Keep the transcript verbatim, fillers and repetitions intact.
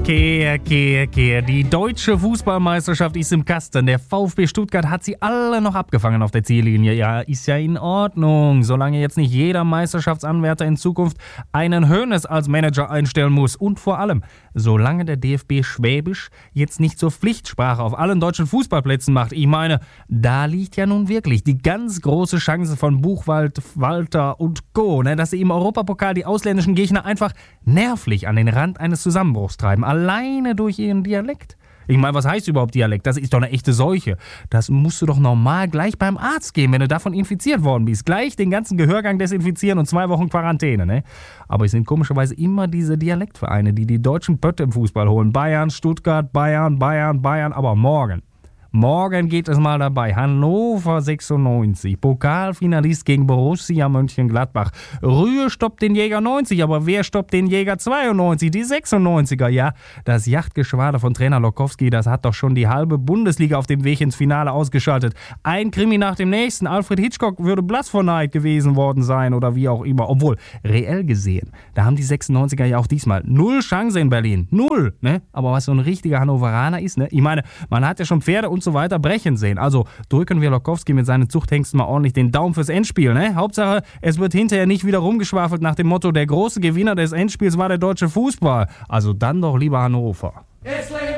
okay, okay, okay. Die deutsche Fußballmeisterschaft ist im Kasten. Der VfB Stuttgart hat sie alle noch abgefangen auf der Ziellinie. Ja, ist ja in Ordnung, solange jetzt nicht jeder Meisterschaftsanwärter in Zukunft einen Hoeneß als Manager einstellen muss. Und vor allem, solange der D F B Schwäbisch jetzt nicht zur Pflichtsprache auf allen deutschen Fußballplätzen macht. Ich meine, da liegt ja nun wirklich die ganz große Chance von Buchwald, Walter und Co., ne, dass sie im Europapokal die ausländischen Gegner einfach nervlich an den Rand eines Zusammenbruchs treiben. Alleine durch ihren Dialekt. Ich meine, was heißt überhaupt Dialekt? Das ist doch eine echte Seuche. Das musst du doch normal gleich beim Arzt gehen, wenn du davon infiziert worden bist. Gleich den ganzen Gehörgang desinfizieren und zwei Wochen Quarantäne, ne? Aber es sind komischerweise immer diese Dialektvereine, die die deutschen Pötte im Fußball holen. Bayern, Stuttgart, Bayern, Bayern, Bayern. Aber morgen, morgen geht es mal dabei. Hannover sechsundneunzig, Pokalfinalist gegen Borussia Mönchengladbach. Rühe stoppt den Jäger neunzig, aber wer stoppt den Jäger zweiundneunzig? Die sechsundneunziger, ja. Das Yachtgeschwader von Trainer Lokowski, das hat doch schon die halbe Bundesliga auf dem Weg ins Finale ausgeschaltet. Ein Krimi nach dem nächsten. Alfred Hitchcock würde blass vor Neid gewesen worden sein oder wie auch immer. Obwohl, reell gesehen, da haben die sechsundneunziger ja auch diesmal null Chance in Berlin. Null, ne? Aber was so ein richtiger Hannoveraner ist, ne? Ich meine, man hat ja schon Pferde und so weiter brechen sehen. Also drücken wir Lokowski mit seinen Zuchthengsten mal ordentlich den Daumen fürs Endspiel, ne? Hauptsache, es wird hinterher nicht wieder rumgeschwafelt nach dem Motto, der große Gewinner des Endspiels war der deutsche Fußball. Also dann doch lieber Hannover.